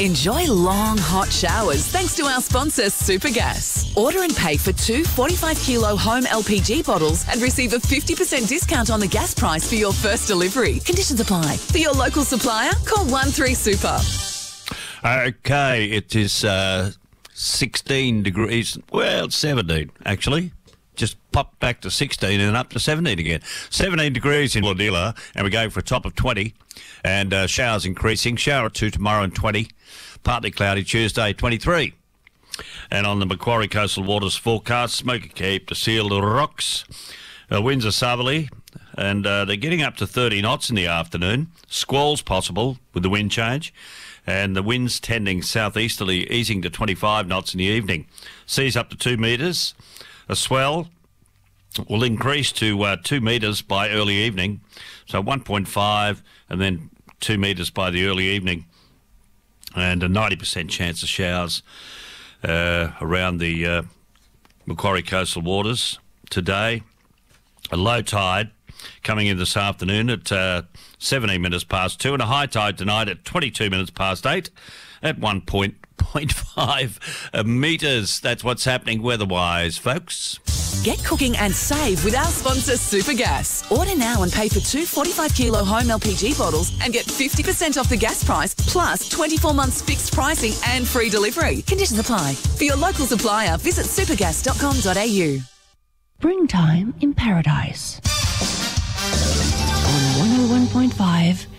Enjoy long, hot showers thanks to our sponsor, Supergas. Order and pay for 2 45-kilo home LPG bottles and receive a 50% discount on the gas price for your first delivery. Conditions apply. For your local supplier, call 13Super. Okay, it is 16 degrees. Well, it's 17, actually. Just popped back to 16 and up to 17 again. 17 degrees in Ladilla, and we're going for a top of 20. And showers increasing. Shower at 2 tomorrow and 20. Partly cloudy Tuesday, 23. And on the Macquarie Coastal Waters forecast, Smoky Cape to Seal the Rocks. Winds are southerly, and they're getting up to 30 knots in the afternoon. Squalls possible with the wind change. And the winds tending southeasterly, easing to 25 knots in the evening. Seas up to 2 metres. A swell will increase to 2 metres by early evening. So 1.5 and then 2 metres by the early evening. And a 90% chance of showers around the Macquarie Coastal Waters today. A low tide coming in this afternoon at 17 minutes past 2, and a high tide tonight at 22 minutes past 8 at 1.5 metres. That's what's happening weather-wise, folks. Get cooking and save with our sponsor, Supergas. Order now and pay for 2 45-kilo home LPG bottles and get 50% off the gas price, plus 24 months fixed pricing and free delivery. Conditions apply. For your local supplier, visit supergas.com.au. Springtime in Paradise on 101.5